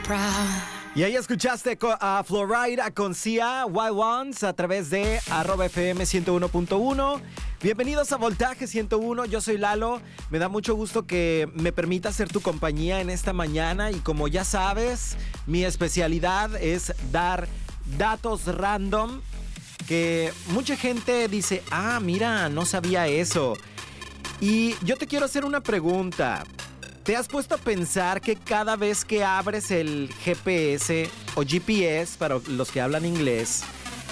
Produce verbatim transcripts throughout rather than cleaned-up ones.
Y ahí escuchaste a Florida con Sia, Wild Ones, a través de arroba F M ciento uno punto uno. Bienvenidos a Voltaje ciento uno, yo soy Lalo. Me da mucho gusto que me permitas ser tu compañía en esta mañana. Y como ya sabes, mi especialidad es dar datos random que mucha gente dice, ah, mira, no sabía eso. Y yo te quiero hacer una pregunta. ¿Te has puesto a pensar que cada vez que abres el G P S o G P S para los que hablan inglés,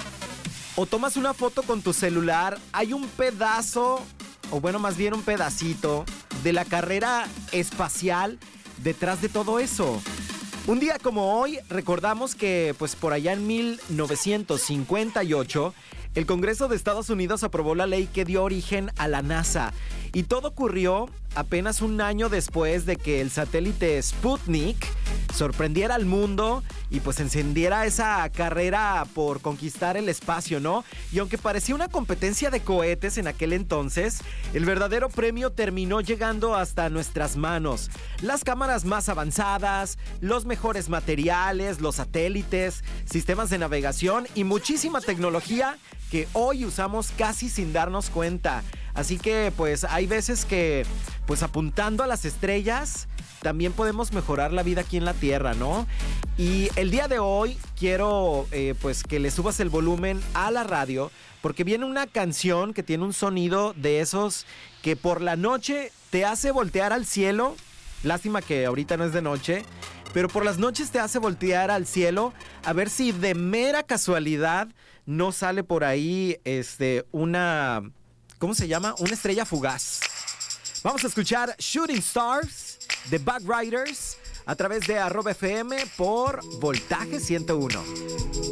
o tomas una foto con tu celular, hay un pedazo, o bueno, más bien un pedacito de la carrera espacial detrás de todo eso? Un día como hoy recordamos que pues por allá en mil novecientos cincuenta y ocho el Congreso de Estados Unidos aprobó la ley que dio origen a la NASA. Y todo ocurrió apenas un año después de que el satélite Sputnik sorprendiera al mundo y pues encendiera esa carrera por conquistar el espacio, ¿no? Y aunque parecía una competencia de cohetes en aquel entonces, el verdadero premio terminó llegando hasta nuestras manos. Las cámaras más avanzadas, los mejores materiales, los satélites, sistemas de navegación y muchísima tecnología que hoy usamos casi sin darnos cuenta. Así que pues hay veces que pues apuntando a las estrellas también podemos mejorar la vida aquí en la Tierra, ¿no? Y el día de hoy quiero eh, pues que le subas el volumen a la radio porque viene una canción que tiene un sonido de esos que por la noche te hace voltear al cielo. Lástima que ahorita no es de noche, pero por las noches te hace voltear al cielo a ver si de mera casualidad no sale por ahí este una... ¿Cómo se llama? Una estrella fugaz. Vamos a escuchar Shooting Stars de Backriders a través de arroba F M por Voltaje ciento uno.